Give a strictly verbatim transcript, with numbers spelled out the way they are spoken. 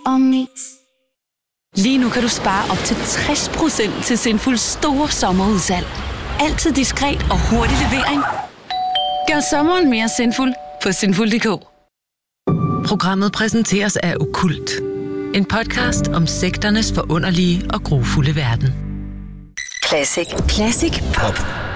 og Mix. Lige nu kan du spare op til tres procent til Sinful store sommerudsalg. Altid diskret og hurtig levering. Gør sommeren mere sinful på sinful punktum d k. Programmet præsenteres af Okkult. En podcast om sekternes forunderlige og grufulde verden. Classic. Classic Pop.